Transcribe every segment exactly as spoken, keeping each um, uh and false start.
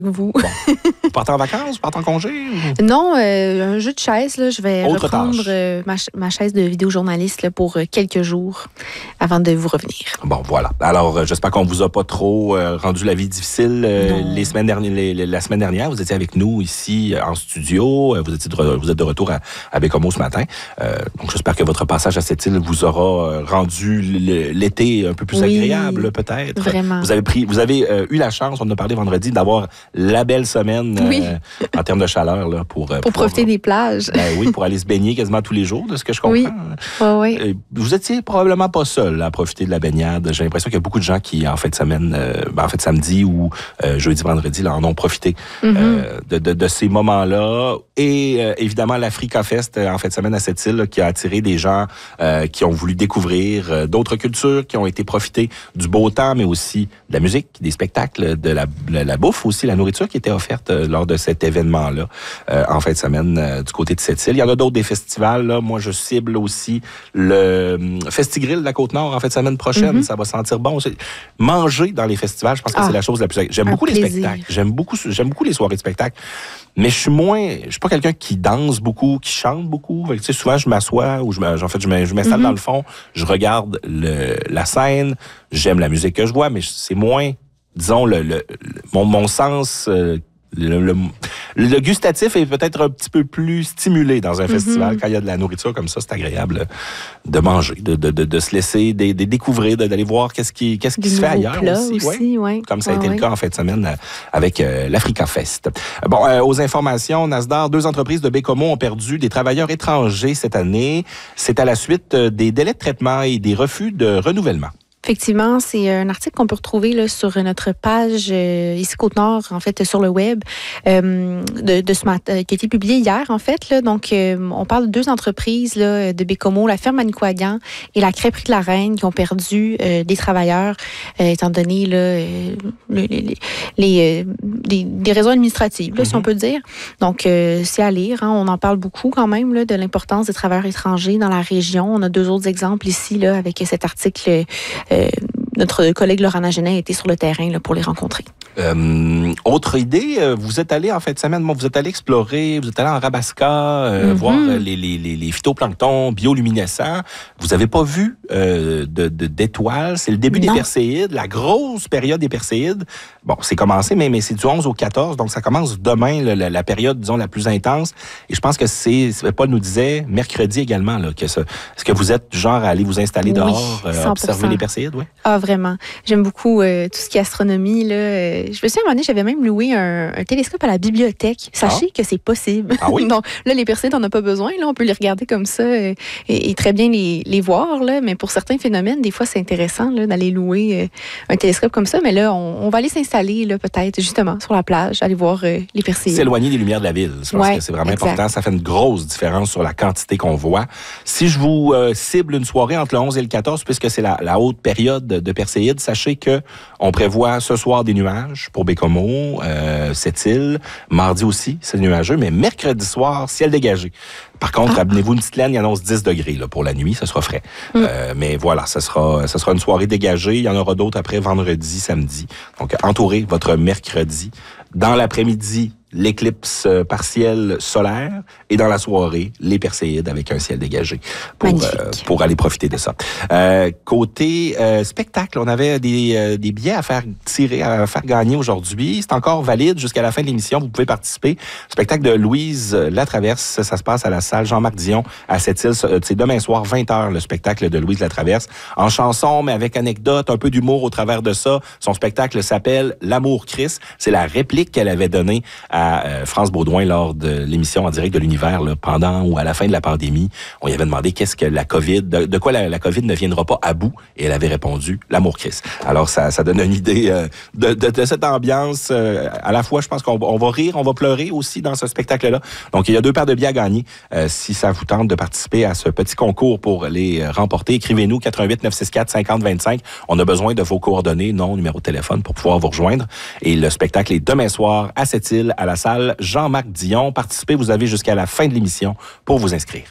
Vous. Bon. Vous partez en vacances? Vous partez en congé? Ou... Non, euh, un jeu de chaise. Là, je vais Autre reprendre euh, ma, ma chaise de vidéojournaliste là, pour euh, quelques jours avant de vous revenir. Bon, voilà. Alors, euh, j'espère qu'on vous a pas trop euh, rendu la vie difficile euh, les semaines dernières. Les, les, la semaine dernière, vous étiez avec nous ici euh, en studio. Euh, vous, étiez de, vous êtes de retour à, à Bécomo ce matin. Euh, donc, j'espère que votre passage à cette île vous aura euh, rendu l'été un peu plus oui, agréable, peut-être. Vraiment. Vous avez pris, vous avez euh, eu la chance, on en a parlé vendredi, d'avoir la belle semaine euh, oui. en termes de chaleur là, pour, pour pour profiter des plages. Ben oui, pour aller se baigner quasiment tous les jours, de ce que je comprends. Oui. Ouais, ouais. Euh, vous étiez probablement pas seul à profiter de la baignade. J'ai l'impression qu'il y a beaucoup de gens qui, en fin de semaine, euh, ben, en fait samedi ou euh, jeudi, vendredi, là, en ont profité mm-hmm. euh, de, de, de ces moments-là. Et euh, évidemment, l'Africa Fest, en fin de semaine à cette île, là, qui a attiré des gens euh, qui ont voulu découvrir euh, d'autres cultures, qui ont été profiter du beau temps, mais aussi de la musique, des spectacles, de la, la, la bouffe aussi, la nourriture qui était offerte euh, lors de cet événement-là euh, en fin de semaine euh, du côté de cette île. Il y en a d'autres des festivals. Là. Moi, je cible aussi le euh, Festigrill de la Côte-Nord en fin de semaine prochaine. Mm-hmm. Ça va sentir bon. Manger dans les festivals, je pense que ah, c'est la chose la plus... J'aime beaucoup plaisir. les spectacles. J'aime beaucoup, j'aime beaucoup les soirées de spectacles. Mais je suis moins... Je suis pas quelqu'un qui danse beaucoup, qui chante beaucoup. Fait que, tu sais, souvent, je m'assois ou je, en fait, je m'installe mm-hmm. dans le fond, je regarde le, la scène, j'aime la musique que je vois, mais c'est moins, disons, le, le, le mon, mon sens... Euh, Le, le, le gustatif est peut-être un petit peu plus stimulé dans un mm-hmm. festival. Quand il y a de la nourriture comme ça, c'est agréable de manger, de, de, de, de se laisser de, de découvrir, de, d'aller voir qu'est-ce qui, qu'est-ce qui se fait ailleurs aussi. aussi ouais. Ouais. Comme ça a ah, été ouais. le cas en fin de semaine avec euh, l'Africa Fest. Bon, euh, aux informations, Nasdaq, deux entreprises de Bécomo ont perdu des travailleurs étrangers cette année. C'est à la suite des délais de traitement et des refus de renouvellement. Effectivement, c'est un article qu'on peut retrouver là, sur notre page euh, ici Côte-Nord, en fait, sur le web, euh, de, de ce matin, qui a été publié hier, en fait. Là. Donc, euh, on parle de deux entreprises là, de Bécomo, la ferme Manicouagan et la crêperie de la Reine, qui ont perdu euh, des travailleurs, euh, étant donné là, euh, les, les, les, euh, des, des raisons administratives, là, mm-hmm. si on peut dire. Donc, euh, c'est à lire. Hein. On en parle beaucoup quand même là, de l'importance des travailleurs étrangers dans la région. On a deux autres exemples ici là, avec cet article. Euh, notre collègue Laurent Nagenet a été sur le terrain là, pour les rencontrer. Euh, autre idée, vous êtes allé en fin de semaine, vous êtes allé explorer, vous êtes allé en Rabasca, euh, mm-hmm. voir les, les, les, les phytoplanctons bioluminescents. Vous n'avez pas vu euh, de, de, d'étoiles. C'est le début non. des Perséides, la grosse période des Perséides. Bon, c'est commencé, mais, mais c'est du onze au quatorze, donc ça commence demain, là, la, la période, disons, la plus intense. Et je pense que c'est, Paul nous disait, mercredi également, là, que ce, est-ce que vous êtes du genre à aller vous installer dehors, oui, euh, observer les Perséides? Oui? Ah, vraiment. J'aime beaucoup euh, tout ce qui est astronomie. Là. Euh, je me souviens, à un moment donné, j'avais même loué un, un télescope à la bibliothèque. Sachez ah. que c'est possible. Ah oui? Donc, là, les Perséides, on n'a pas besoin. Là, on peut les regarder comme ça euh, et, et très bien les, les voir. Là. Mais pour certains phénomènes, des fois, c'est intéressant là, d'aller louer euh, un télescope comme ça. Mais là, on, on va aller s'installer là, peut-être justement sur la plage, aller voir euh, les Perséides. S'éloigner des lumières de la ville. Je pense ouais, que c'est vraiment exact. important. Ça fait une grosse différence sur la quantité qu'on voit. Si je vous euh, cible une soirée entre le onze et le quatorze, puisque c'est la, la haute période de, de Perséides, sachez que on prévoit ce soir des nuages pour Bécomo, euh, cette île. Mardi aussi, c'est nuageux, mais mercredi soir, ciel dégagé. Par contre, ah. abonnez-vous une petite laine, il annonce dix degrés là, pour la nuit, ça sera frais. Mm. Euh, mais voilà, ça sera, ça sera une soirée dégagée. Il y en aura d'autres après vendredi, samedi. Donc, entourez votre mercredi. Dans l'après-midi, l'éclipse partielle solaire et dans la soirée, les Perséides avec un ciel dégagé pour, euh, pour aller profiter de ça. Euh, côté euh, spectacle, on avait des, euh, des billets à faire tirer, à faire gagner aujourd'hui. C'est encore valide jusqu'à la fin de l'émission. Vous pouvez participer. Spectacle de Louise Latraverse, ça se passe à la salle Jean-Marc Dion à cette île. C'est demain soir, vingt heures, le spectacle de Louise Latraverse. En chanson, mais avec anecdote, un peu d'humour au travers de ça. Son spectacle s'appelle L'amour Christ. C'est la réplique qu'elle avait donnée à à euh, France Baudouin lors de l'émission en direct de l'univers là, pendant ou à la fin de la pandémie. On lui avait demandé qu'est-ce que la COVID, de, de quoi la, la COVID ne viendra pas à bout, et elle avait répondu l'amour Christ. Alors ça, ça donne une idée euh, de, de, de cette ambiance. Euh, à la fois, je pense qu'on on va rire, on va pleurer aussi dans ce spectacle-là. Donc il y a deux paires de billets à gagner. Euh, si ça vous tente de participer à ce petit concours pour les remporter, écrivez-nous quatre un huit neuf six quatre cinq zéro deux cinq. On a besoin de vos coordonnées, nom, numéro de téléphone pour pouvoir vous rejoindre. Et le spectacle est demain soir à cette île, à la salle Jean-Marc Dion. Participez, vous avez jusqu'à la fin de l'émission pour vous inscrire.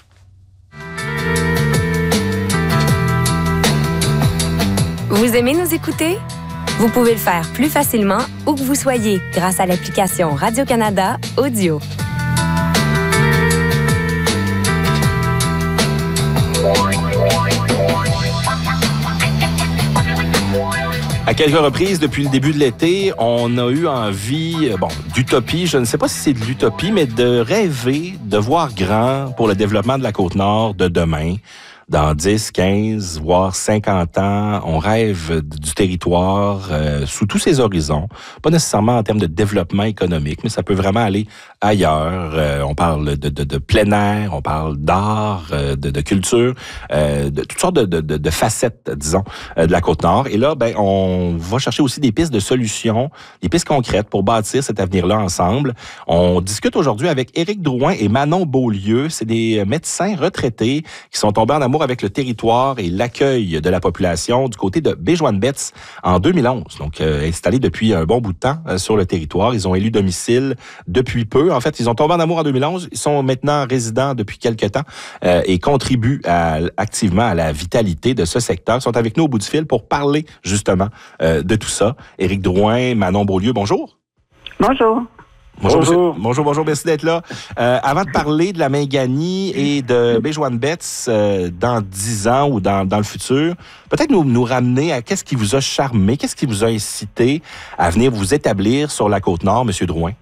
Vous aimez nous écouter? Vous pouvez le faire plus facilement où que vous soyez grâce à l'application Radio-Canada Audio. À quelques reprises, depuis le début de l'été, on a eu envie, bon, d'utopie, je ne sais pas si c'est de l'utopie, mais de rêver, de voir grand pour le développement de la Côte-Nord de demain. Dans dix, quinze, voire cinquante ans, on rêve du territoire euh, sous tous ses horizons. Pas nécessairement en termes de développement économique, mais ça peut vraiment aller ailleurs. Euh, on parle de, de, de plein air, on parle d'art, euh, de, de culture, euh, de toutes sortes de, de, de, de facettes, disons, euh, de la Côte-Nord. Et là, ben, on va chercher aussi des pistes de solutions, des pistes concrètes pour bâtir cet avenir-là ensemble. On discute aujourd'hui avec Éric Drouin et Manon Beaulieu. C'est des médecins retraités qui sont tombés en amour avec le territoire et l'accueil de la population du côté de Baie-Joinne-Betz en deux mille onze. Donc, euh, installés depuis un bon bout de temps euh, sur le territoire. Ils ont élu domicile depuis peu. En fait, ils ont tombé en amour en deux mille onze. Ils sont maintenant résidents depuis quelques temps euh, et contribuent à, activement à la vitalité de ce secteur. Ils sont avec nous au bout du fil pour parler justement euh, de tout ça. Éric Drouin, Manon Beaulieu, bonjour. Bonjour. Bonjour, bonjour, bonjour, bonjour, merci d'être là. Euh, avant de parler de la Mingani et de Baie-Joinne-Betz euh, dans dix ans ou dans, dans le futur, peut-être nous, nous ramener à qu'est-ce qui vous a charmé, qu'est-ce qui vous a incité à venir vous établir sur la Côte-Nord, M. Drouin?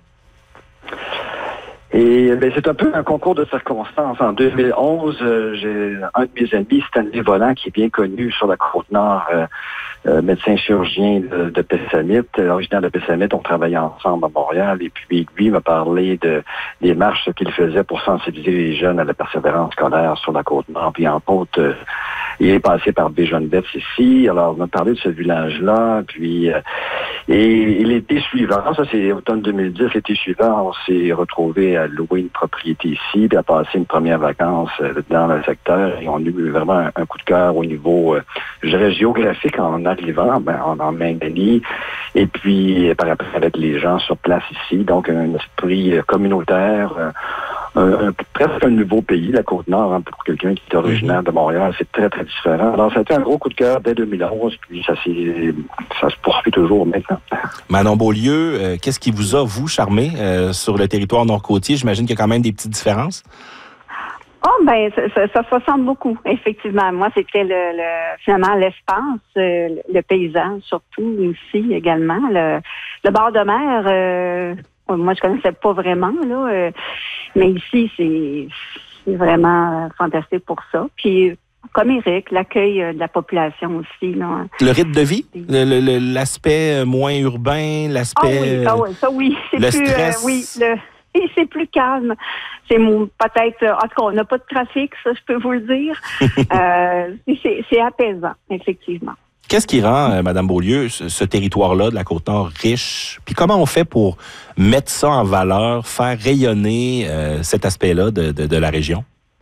Et ben, c'est un peu un concours de circonstances. En deux mille onze, euh, j'ai un de mes amis, Stanley Volant, qui est bien connu sur la Côte-Nord, euh, euh, médecin chirurgien de, de Pessamit, euh, originaire de Pessamit. On travaillait ensemble à Montréal. Et puis, lui m'a parlé de des marches qu'il faisait pour sensibiliser les jeunes à la persévérance scolaire sur la Côte-Nord. Puis, en autres, euh, il est passé par Baie-Joinne-Betz ici. Alors, il m'a parlé de ce village-là. Puis, euh, et, et l'été suivant, ça c'est automne deux mille dix, l'été suivant, on s'est retrouvés à louer une propriété ici, puis à passer une première vacance euh, dans le secteur. Et on a eu vraiment un, un coup de cœur au niveau, euh, je dirais, géographique en arrivant, ben, en, en Mingani, et puis par après avec les gens sur place ici. Donc, un esprit euh, communautaire, euh, un, un, presque un nouveau pays, la Côte-Nord, hein, pour quelqu'un qui est originaire de Montréal, c'est très, très différent. Alors, ça a été un gros coup de cœur dès deux mille onze, puis ça, ça se poursuit toujours maintenant. Manon Beaulieu, euh, qu'est-ce qui vous a, vous, charmé euh, sur le territoire nord-côtier? J'imagine qu'il y a quand même des petites différences. Oh, ben, ça, ça, ça se ressemble beaucoup, effectivement. Moi, c'était le, le finalement l'espace, euh, le paysan, surtout ici également. Le, le bord de mer, euh, moi, je connaissais pas vraiment, là, euh, mais ici, c'est, c'est vraiment euh, fantastique pour ça. Puis, comme Éric, l'accueil euh, de la population aussi. Là. Le rythme de vie, le, le, l'aspect moins urbain, l'aspect... Ah oui, ah oui, ça oui. C'est le plus, stress. Euh, oui, le, et c'est plus calme. C'est mon, peut-être... En tout cas, on n'a pas de trafic, ça, je peux vous le dire. euh, c'est, c'est apaisant, effectivement. Qu'est-ce qui rend, euh, Mme Beaulieu, ce, ce territoire-là de la Côte-Nord riche? Puis comment on fait pour mettre ça en valeur, faire rayonner euh, cet aspect-là de, de, de la région?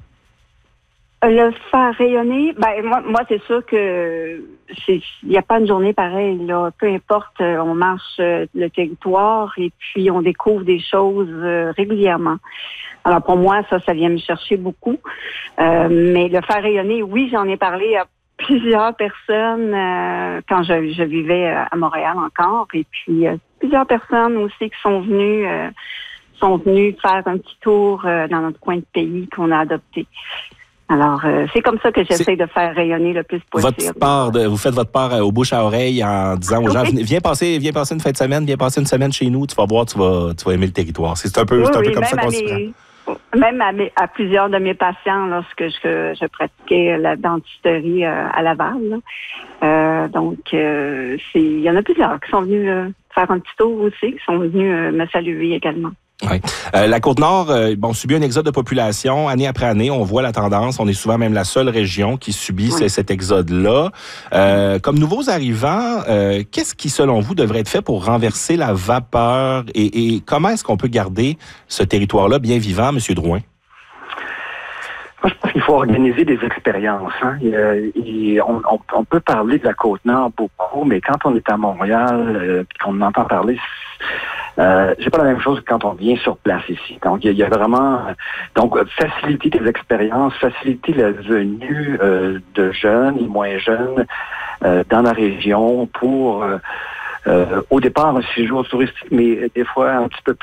Le faire rayonner, ben moi, moi c'est sûr que c'est il n'y a pas une journée pareille, là. Peu importe, on marche le territoire et puis on découvre des choses euh, régulièrement. Alors pour moi, ça, ça vient me chercher beaucoup. Euh, mais le faire rayonner, oui, j'en ai parlé à plusieurs personnes euh, quand je, je vivais à Montréal encore. Et puis euh, plusieurs personnes aussi qui sont venues euh, sont venues faire un petit tour euh, dans notre coin de pays qu'on a adopté. Alors, euh, c'est comme ça que j'essaie c'est de faire rayonner le plus possible. Votre part de, vous faites votre part euh, au bouche à oreille en disant aux gens, oui. viens passer, viens passer une fin de semaine, viens passer une semaine chez nous, tu vas voir, tu vas, tu vas aimer le territoire. C'est un peu, oui, c'est un oui, peu comme ça qu'on mes, se prend. Même à, mes, à plusieurs de mes patients, lorsque je, je pratiquais la dentisterie euh, à Laval. Là. Euh, donc, euh, c'est, il y en a plusieurs qui sont venus euh, faire un petit tour aussi, qui sont venus euh, me saluer également. Oui. Euh, la Côte-Nord, euh, bon, subit un exode de population année après année. On voit la tendance. On est souvent même la seule région qui subit oui. cet exode-là. Euh, comme nouveaux arrivants, euh, qu'est-ce qui, selon vous, devrait être fait pour renverser la vapeur et, et comment est-ce qu'on peut garder ce territoire-là bien vivant, M. Drouin? Moi, je pense qu'il faut organiser des expériences. Hein. Il, il, on, on, on peut parler de la Côte-Nord beaucoup, mais quand on est à Montréal et euh, qu'on entend parler, euh, c'est pas la même chose que quand on vient sur place ici. Donc, il y, y a vraiment donc faciliter des expériences, faciliter la venue euh, de jeunes et moins jeunes euh, dans la région pour euh, Euh, au départ, un séjour touristique, mais des fois un petit peu